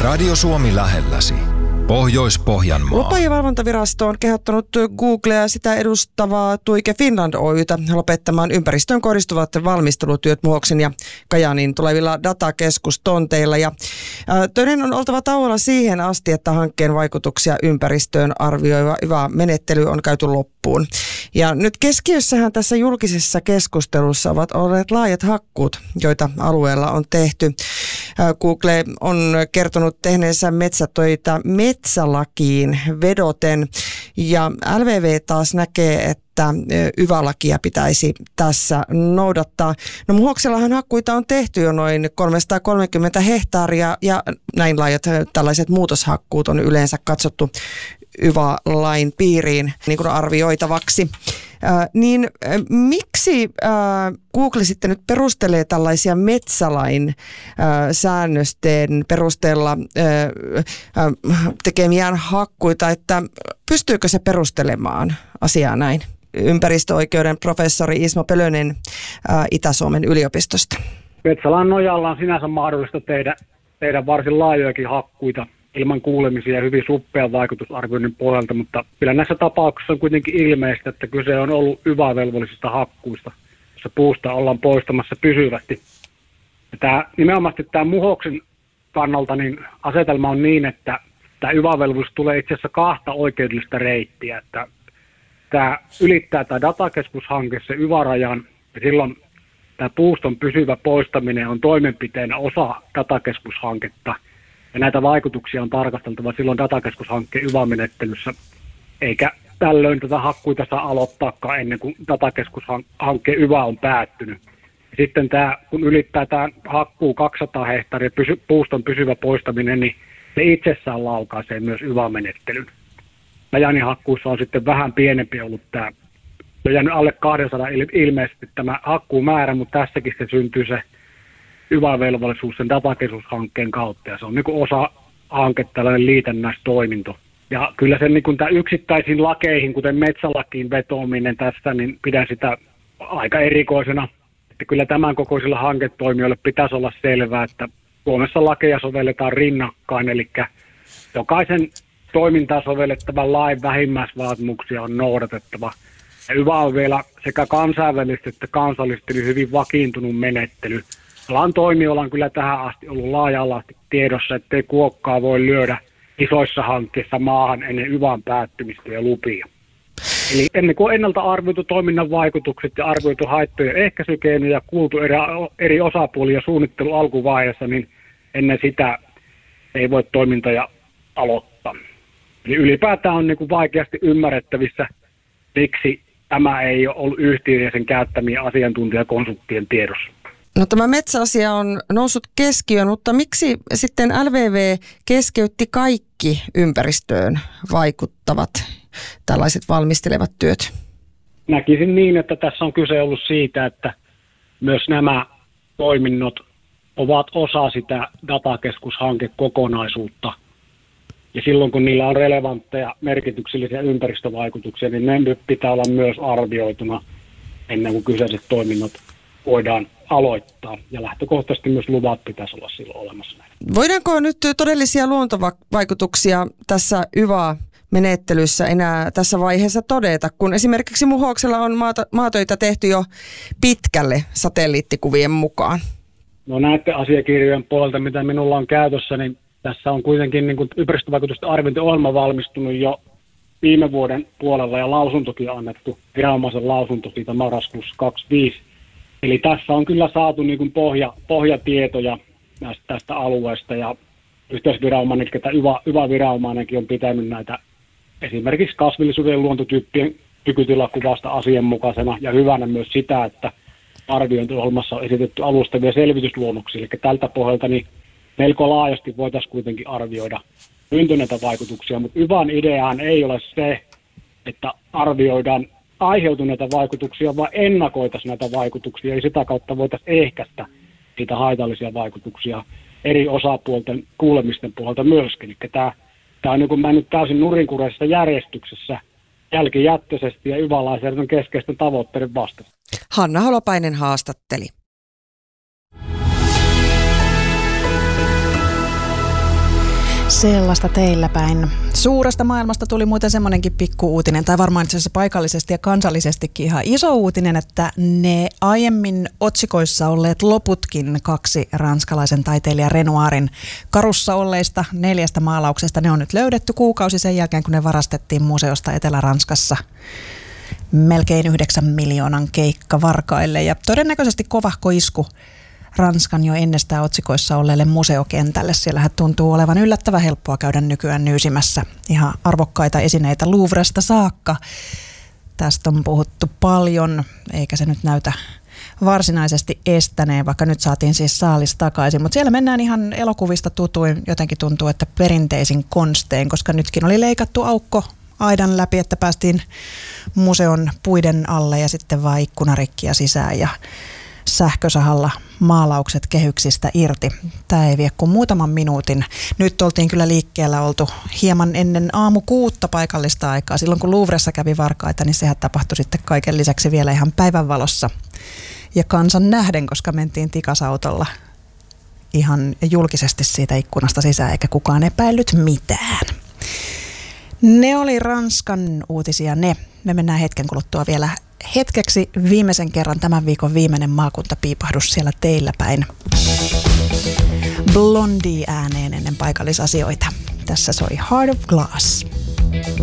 Radio Suomi lähelläsi. Pohjois-Pohjanmaa. Lupa- ja valvontavirasto on kehottanut Googlea ja sitä edustavaa Tuike Finland Oy:tä lopettamaan ympäristöön kohdistuvat valmistelutyöt Muhoksen ja Kajaanin tulevilla datakeskustonteilla. Ja töiden on oltava tauolla siihen asti, että hankkeen vaikutuksia ympäristöön arvioiva yva-menettely on käyty loppuun. Ja nyt keskiössähän tässä julkisessa keskustelussa ovat olleet laajat hakkuut, joita alueella on tehty. Google on kertonut tehneensä metsätöitä metsälakiin vedoten ja LVV taas näkee, että yva-lakia pitäisi tässä noudattaa. No Muhoksellahan hakkuita on tehty jo noin 330 hehtaaria ja näin laajat tällaiset muutoshakkuut on yleensä katsottu yva-lain piiriin niin kuin arvioitavaksi. Miksi Google sitten nyt perustelee tällaisia metsälain säännösten perusteella tekemiään hakkuita, että pystyykö se perustelemaan asiaa näin? Ympäristöoikeuden professori Ismo Pölönen Itä-Suomen yliopistosta. Metsälain nojalla on sinänsä mahdollista tehdä varsin laajojakin hakkuita ilman kuulemisia ja hyvin suppean vaikutusarvioinnin pohjalta, mutta kyllä näissä tapauksissa on kuitenkin ilmeistä, että kyse on ollut yva-velvollisista hakkuista, jossa puusta ollaan poistamassa pysyvästi. Ja nimenomaan tämä Muhoksen kannalta niin asetelma on niin, että tämä yva-velvollisuus tulee itse asiassa kahta oikeudellista reittiä. Että tämä ylittää tämä datakeskushanke se yva-rajan ja silloin tämä puuston pysyvä poistaminen on toimenpiteenä osa datakeskushanketta. Ja näitä vaikutuksia on tarkasteltava silloin datakeskushankkeen yva-menettelyssä, eikä tällöin tätä hakkuita saa aloittaakaan ennen kuin datakeskushankkeen yva on päättynyt. Ja sitten kun ylittää tämä hakkuu 200 hehtaaria puuston pysyvä poistaminen, niin se itsessään laukaisee myös yva-menettelyn. Kajaanin hakkuussa on sitten vähän pienempi ollut tämä, on jäänyt alle 200 ilmeisesti tämä hakkuumäärä, mutta tässäkin se syntyy se yva-velvollisuus sen datakeskushankkeen kautta, ja se on niin kuin osa hanketta, tällainen liitännäistoiminto. Ja kyllä sen niin kuin tämä yksittäisiin lakeihin, kuten metsälakiin vetoaminen tässä, niin pidän sitä aika erikoisena. Että kyllä tämän kokoisilla hanketoimijoille pitäisi olla selvää, että Suomessa lakeja sovelletaan rinnakkain, eli jokaisen toimintaa sovellettavan lain vähimmäisvaatimuksia on noudatettava. Ja yva on vielä sekä kansainvälisesti että kansallisesti hyvin vakiintunut menettely. Alan toimijoilla on kyllä tähän asti ollut laaja-alaisesti tiedossa, ettei kuokkaa voi lyödä isoissa hankkeissa maahan ennen yvan päättymistä ja lupia. Eli ennen kuin ennalta arvioitu toiminnan vaikutukset ja arvioitu haittojen ehkäisykeinoja ja kuultu eri osapuolia suunnittelu alkuvaiheessa, niin ennen sitä ei voi toimintoja aloittaa. Eli ylipäätään on niin kuin vaikeasti ymmärrettävissä, miksi tämä ei ole ollut yhtiön ja sen käyttämien asiantuntijakonsulttien tiedossa. No tämä metsäasia on noussut keskiöön, mutta miksi sitten LVV keskeytti kaikki ympäristöön vaikuttavat tällaiset valmistelevat työt? Näkisin niin, että tässä on kyse ollut siitä, että myös nämä toiminnot ovat osa sitä datakeskushankekokonaisuutta. Ja silloin kun niillä on relevantteja merkityksellisiä ympäristövaikutuksia, niin ne pitää olla myös arvioituna ennen kuin kyseiset toiminnot voidaan aloittaa. Ja lähtökohtaisesti myös luvat pitäisi olla silloin olemassa. Voidaanko nyt todellisia luontovaikutuksia tässä yva-menettelyssä enää tässä vaiheessa todeta, kun esimerkiksi Muhoksella on maatöitä tehty jo pitkälle satelliittikuvien mukaan? No näiden asiakirjojen puolelta, mitä minulla on käytössä, niin tässä on kuitenkin niin kuin ympäristövaikutusten arviointiohjelma valmistunut jo viime vuoden puolella ja lausuntokin annettu, viranomaisen lausunto siitä marraskuussa 25. Eli tässä on kyllä saatu niin kuin pohjatietoja tästä alueesta ja yhteisviranomainen, että yva-viranomainenkin on pitänyt näitä esimerkiksi kasvillisuuden ja luontotyyppien nykytilakuvasta asianmukaisena ja hyvänä myös sitä, että arviointiohjelmassa on esitetty alustavia selvitysluonnoksia. Eli tältä pohjalta niin melko laajasti voitaisiin kuitenkin arvioida syntyneitä vaikutuksia, mutta yvan ideahan ei ole se, että arvioidaan aiheutuneita vaikutuksia, vaan ennakoitaisiin näitä vaikutuksia ja sitä kautta voitaisiin ehkäistä niitä haitallisia vaikutuksia eri osapuolten kuulemisten puolelta myöskin. Eli tämä on niin kuin mennyt täysin nurinkureisessa järjestyksessä jälkijättöisesti ja yva-lainsäädännön keskeisten tavoitteiden vasta. Hanna Holopainen haastatteli. Sellaista teillä päin. Suuresta maailmasta tuli muuten semmoinenkin pikku-uutinen, tai varmaan itse asiassa paikallisesti ja kansallisestikin ihan iso uutinen, että ne aiemmin otsikoissa olleet loputkin 2 ranskalaisen taiteilija Renoirin karussa olleista 4 maalauksesta, ne on nyt löydetty kuukausi sen jälkeen, kun ne varastettiin museosta Etelä-Ranskassa. Melkein 9 miljoonan keikka varkaille ja todennäköisesti kovahko isku Ranskan jo ennestään otsikoissa olleelle museokentälle. Siellähän tuntuu olevan yllättävän helppoa käydä nykyään nyysimässä ihan arvokkaita esineitä Louvresta saakka. Tästä on puhuttu paljon, eikä se nyt näytä varsinaisesti estäneen, vaikka nyt saatiin siis saalis takaisin. Mutta siellä mennään ihan elokuvista tutuin, jotenkin tuntuu, että perinteisin konstein, koska nytkin oli leikattu aukko aidan läpi, että päästiin museon puiden alle ja sitten vaan ikkunarikkiä sisään ja sähkösahalla maalaukset kehyksistä irti. Tämä ei vie kuin muutaman minuutin. Nyt oltiin kyllä liikkeellä oltu hieman ennen aamu 6 paikallista aikaa. Silloin kun Louvressa kävi varkaita, niin sehän tapahtui sitten kaiken lisäksi vielä ihan päivänvalossa. Ja kansan nähden, koska mentiin tikasautolla ihan julkisesti siitä ikkunasta sisään, eikä kukaan epäillyt mitään. Ne oli Ranskan uutisia ne. Me mennään hetken kuluttua vielä hetkeksi viimeisen kerran tämän viikon viimeinen maakuntapiipahdus siellä teillä päin. Blondie ääneen ennen paikallisasioita. Tässä soi Heart of Glass.